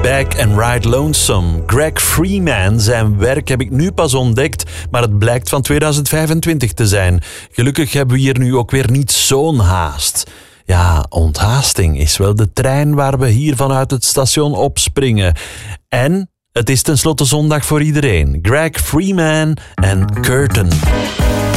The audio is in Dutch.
Back and Ride Lonesome. Greg Freeman, zijn werk heb ik nu pas ontdekt, maar het blijkt van 2025 te zijn. Gelukkig hebben we hier nu ook weer niet zo'n haast. Ja, onthaasting is wel de trein waar we hier vanuit het station opspringen. En het is tenslotte zondag voor iedereen. Greg Freeman en Curtain.